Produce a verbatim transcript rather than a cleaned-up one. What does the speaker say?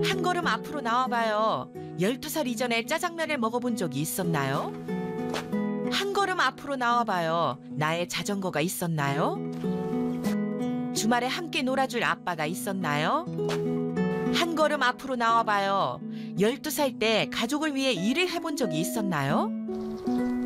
한 걸음 앞으로 나와봐요. 열두 살 이전에 짜장면을 먹어본 적이 있었나요? 한 걸음 앞으로 나와봐요. 나의 자전거가 있었나요? 주말에 함께 놀아줄 아빠가 있었나요? 한 걸음 앞으로 나와봐요. 열두 살 때 가족을 위해 일을 해본 적이 있었나요?